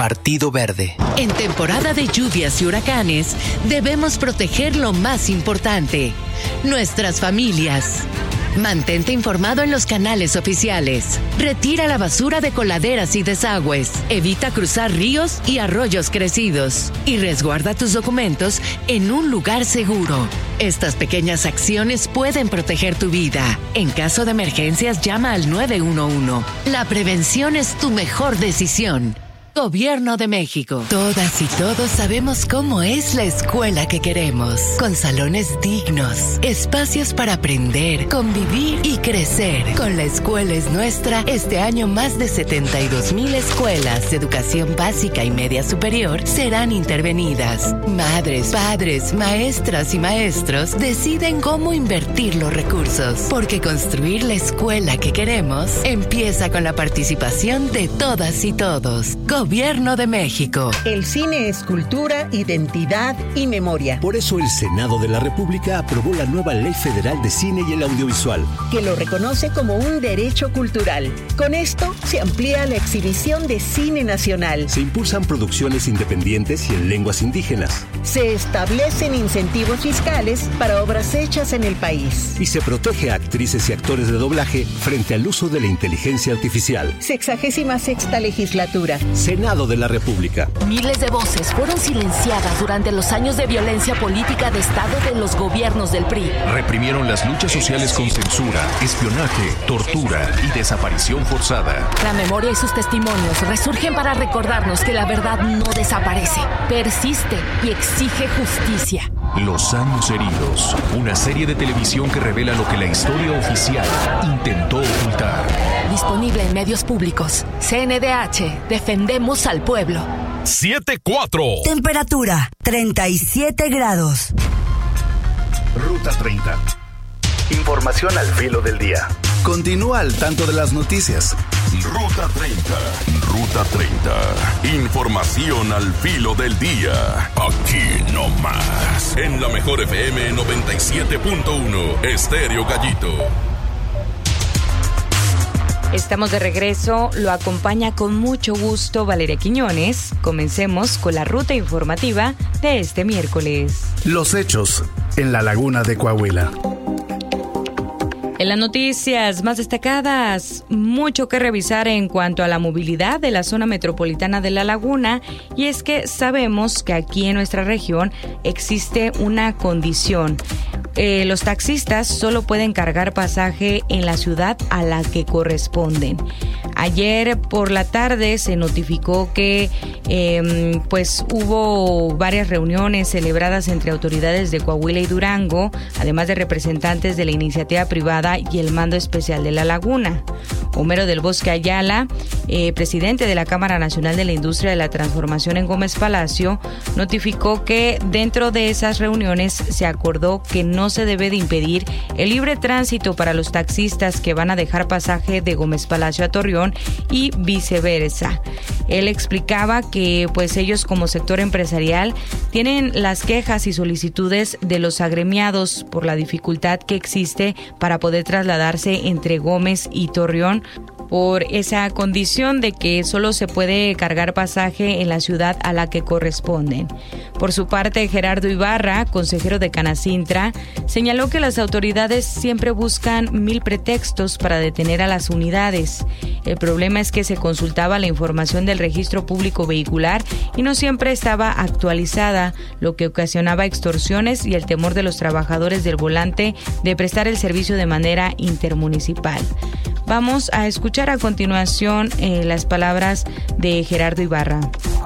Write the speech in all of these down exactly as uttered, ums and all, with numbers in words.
Partido Verde. En temporada de lluvias y huracanes, debemos proteger lo más importante, nuestras familias. Mantente informado en los canales oficiales. Retira la basura de coladeras y desagües. Evita cruzar ríos y arroyos crecidos. Y resguarda tus documentos en un lugar seguro. Estas pequeñas acciones pueden proteger tu vida. En caso de emergencias, llama al nueve uno uno. La prevención es tu mejor decisión. Gobierno de México. Todas y todos sabemos cómo es la escuela que queremos. Con salones dignos, espacios para aprender, convivir y crecer. Con La Escuela es Nuestra, este año más de setenta y dos mil escuelas de educación básica y media superior serán intervenidas. Madres, padres, maestras y maestros deciden cómo invertir los recursos. Porque construir la escuela que queremos empieza con la participación de todas y todos. Gobierno de México. El cine es cultura, identidad y memoria. Por eso el Senado de la República aprobó la nueva Ley Federal de Cine y el Audiovisual, que lo reconoce como un derecho cultural. Con esto se amplía la exhibición de cine nacional. Se impulsan producciones independientes y en lenguas indígenas. Se establecen incentivos fiscales para obras hechas en el país. Y se protege a actrices y actores de doblaje frente al uso de la inteligencia artificial. Sexagésima sexta legislatura. Senado de la República. Miles de voces fueron silenciadas durante los años de violencia política de Estado de los gobiernos del P R I. Reprimieron las luchas sociales con censura, espionaje, tortura y desaparición forzada. La memoria y sus testimonios resurgen para recordarnos que la verdad no desaparece, persiste y exige justicia. Los años heridos, una serie de televisión que revela lo que la historia oficial intentó ocultar. Disponible en medios públicos. C N D H, defendemos al pueblo. siete cuatro. Temperatura, treinta y siete grados. Ruta treinta. Información al filo del día. Continúa al tanto de las noticias. Ruta treinta. Ruta treinta. Información al filo del día. Aquí no más. En la mejor F M noventa y siete punto uno. Estéreo Gallito. Estamos de regreso, lo acompaña con mucho gusto Valeria Quiñones. Comencemos con la ruta informativa de este miércoles. Los hechos en la laguna de Coahuila. En las noticias más destacadas, mucho que revisar en cuanto a la movilidad de la zona metropolitana de La Laguna, y es que sabemos que aquí en nuestra región existe una condición. Eh, los taxistas solo pueden cargar pasaje en la ciudad a la que corresponden. Ayer por la tarde se notificó que eh, pues hubo varias reuniones celebradas entre autoridades de Coahuila y Durango, además de representantes de la iniciativa privada y el Mando Especial de La Laguna. Homero del Bosque Ayala, eh, presidente de la Cámara Nacional de la Industria de la Transformación en Gómez Palacio, notificó que dentro de esas reuniones se acordó que no se debe de impedir el libre tránsito para los taxistas que van a dejar pasaje de Gómez Palacio a Torreón y viceversa. Él explicaba que pues ellos como sector empresarial tienen las quejas y solicitudes de los agremiados por la dificultad que existe para poder trasladarse entre Gómez y Torreón, por esa condición de que solo se puede cargar pasaje en la ciudad a la que corresponden. Por su parte, Gerardo Ibarra, consejero de Canacintra, señaló que las autoridades siempre buscan mil pretextos para detener a las unidades. El problema es que se consultaba la información del registro público vehicular y no siempre estaba actualizada, lo que ocasionaba extorsiones y el temor de los trabajadores del volante de prestar el servicio de manera intermunicipal. Vamos a escuchar a continuación eh, las palabras de Gerardo Ibarra.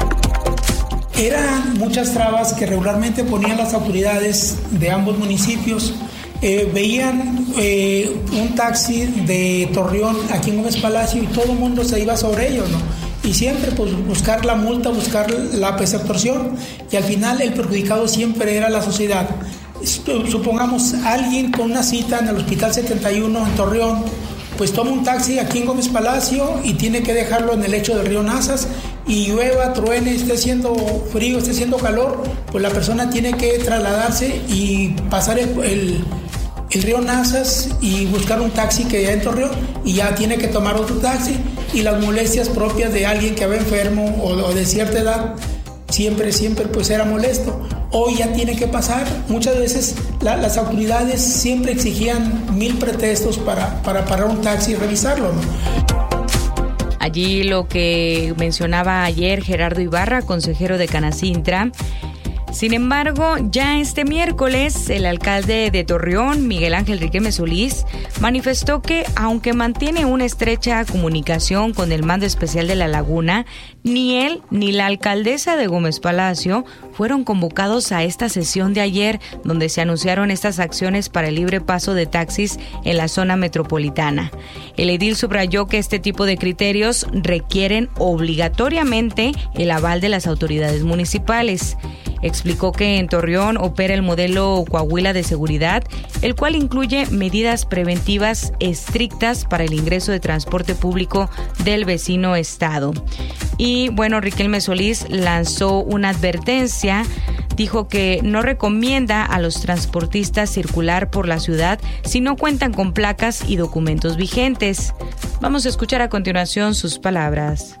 Eran muchas trabas que regularmente ponían las autoridades de ambos municipios. Eh, veían eh, un taxi de Torreón aquí en Gómez Palacio y todo el mundo se iba sobre ellos, ¿no? Y siempre pues buscar la multa, buscar la extorsión, y al final el perjudicado siempre era la sociedad. Supongamos alguien con una cita en el Hospital setenta y uno en Torreón, pues toma un taxi aquí en Gómez Palacio y tiene que dejarlo en el lecho del río Nazas, y llueva, truene, esté haciendo frío, esté haciendo calor, pues la persona tiene que trasladarse y pasar el, el, el río Nazas y buscar un taxi que ya en Torreón, y ya tiene que tomar otro taxi, y las molestias propias de alguien que va enfermo o, o de cierta edad, siempre, siempre pues era molesto. Hoy ya tiene que pasar. Muchas veces la, las autoridades siempre exigían mil pretextos para, para parar un taxi y revisarlo, ¿no? Allí lo que mencionaba ayer Gerardo Ibarra, consejero de Canacintra. Sin embargo, ya este miércoles, el alcalde de Torreón, Miguel Ángel Riquelme Solís, manifestó que, aunque mantiene una estrecha comunicación con el Mando Especial de la Laguna, ni él ni la alcaldesa de Gómez Palacio fueron convocados a esta sesión de ayer, donde se anunciaron estas acciones para el libre paso de taxis en la zona metropolitana. El edil subrayó que este tipo de criterios requieren obligatoriamente el aval de las autoridades municipales. Explicó que en Torreón opera el modelo Coahuila de seguridad, el cual incluye medidas preventivas estrictas para el ingreso de transporte público del vecino estado. Y bueno, Riquelme Solís lanzó una advertencia. Dijo que no recomienda a los transportistas circular por la ciudad si no cuentan con placas y documentos vigentes. Vamos a escuchar a continuación sus palabras.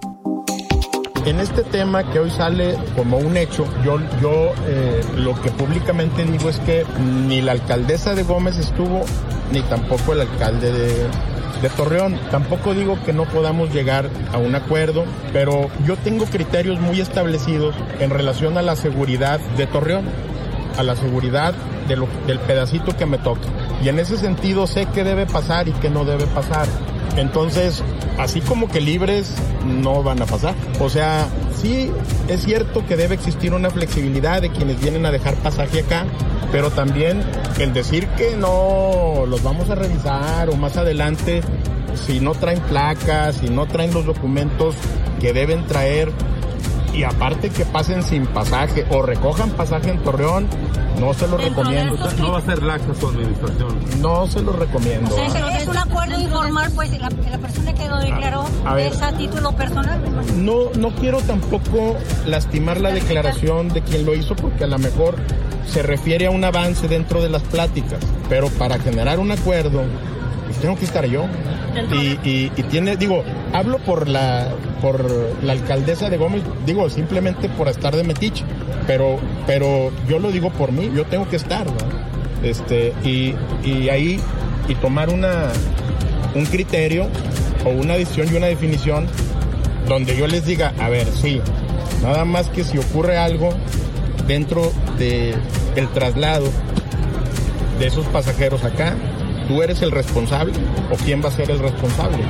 En este tema que hoy sale como un hecho, yo, yo eh, lo que públicamente digo es que ni la alcaldesa de Gómez estuvo, ni tampoco el alcalde de, de Torreón. Tampoco digo que no podamos llegar a un acuerdo, pero yo tengo criterios muy establecidos en relación a la seguridad de Torreón, a la seguridad de lo, del pedacito que me toca. Y en ese sentido sé qué debe pasar y qué no debe pasar. Entonces, así como que libres no van a pasar. O sea, sí es cierto que debe existir una flexibilidad de quienes vienen a dejar pasaje acá, pero también el decir que no los vamos a revisar o más adelante, si no traen placas, si no traen los documentos que deben traer, y aparte que pasen sin pasaje o recojan pasaje en Torreón, no se lo recomiendo. No va a ser laxa su administración. No se lo recomiendo. O sea, es un acuerdo informal, pues la, la persona que lo declaró a, a es a título personal. No, no quiero tampoco lastimar la declaración de quien lo hizo, porque a lo mejor se refiere a un avance dentro de las pláticas, pero para generar un acuerdo, pues tengo que estar yo. Y, y, y tiene, digo, hablo por la por la alcaldesa de Gómez, digo, simplemente por estar de metiche, pero pero yo lo digo por mí, yo tengo que estar, ¿no? Este, y, y ahí, y tomar una un criterio o una decisión y una definición donde yo les diga, a ver, sí, nada más que si ocurre algo dentro de el traslado de esos pasajeros acá, ¿tú eres el responsable o quién va a ser el responsable?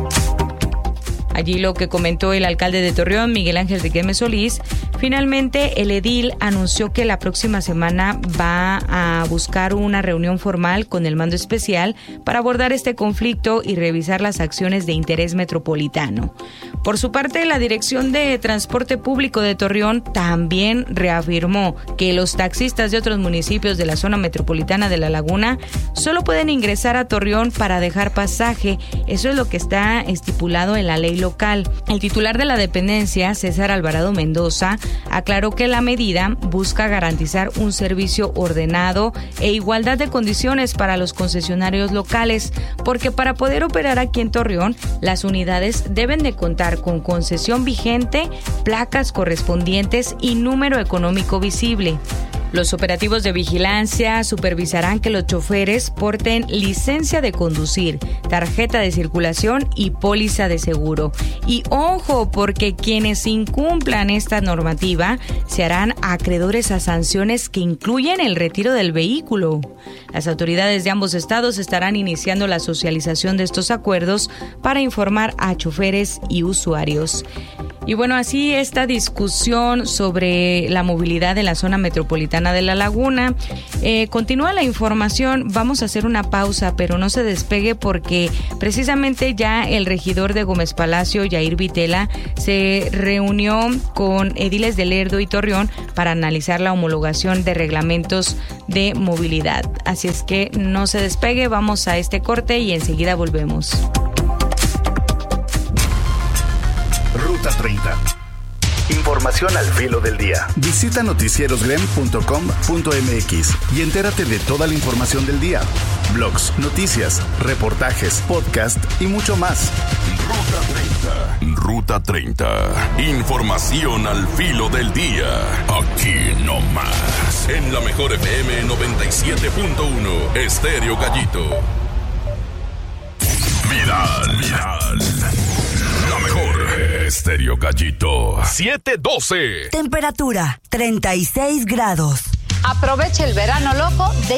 Allí lo que comentó el alcalde de Torreón, Miguel Ángel Riquelme Solís. Finalmente, el edil anunció que la próxima semana va a buscar una reunión formal con el Mando Especial para abordar este conflicto y revisar las acciones de interés metropolitano. Por su parte, la Dirección de Transporte Público de Torreón también reafirmó que los taxistas de otros municipios de la zona metropolitana de La Laguna solo pueden ingresar a Torreón para dejar pasaje. Eso es lo que está estipulado en la ley local. El titular de la dependencia, César Alvarado Mendoza, aclaró que la medida busca garantizar un servicio ordenado e igualdad de condiciones para los concesionarios locales, porque para poder operar aquí en Torreón, las unidades deben de contar con concesión vigente, placas correspondientes y número económico visible. Los operativos de vigilancia supervisarán que los choferes porten licencia de conducir, tarjeta de circulación y póliza de seguro. Y ojo, porque quienes incumplan esta normativa se harán acreedores a sanciones que incluyen el retiro del vehículo. Las autoridades de ambos estados estarán iniciando la socialización de estos acuerdos para informar a choferes y usuarios. Y bueno, así esta discusión sobre la movilidad en la zona metropolitana de La Laguna. Eh, continúa la información, vamos a hacer una pausa, pero no se despegue porque precisamente ya el regidor de Gómez Palacio, Yair Vitela, se reunió con ediles de Lerdo y Torreón para analizar la homologación de reglamentos de movilidad. Así es que no se despegue, vamos a este corte y enseguida volvemos. Ruta treinta. Información al filo del día. Visita noticierosgrem punto com punto m x y entérate de toda la información del día. blogs, noticias, reportajes, podcast y mucho más. Ruta treinta. Ruta treinta. Información al filo del día. Aquí no más. En la mejor F M noventa y siete punto uno. Estéreo Gallito. Viral, viral. La mejor. Estéreo Gallito. siete doce. Temperatura treinta y seis grados. Aprovecha el verano loco de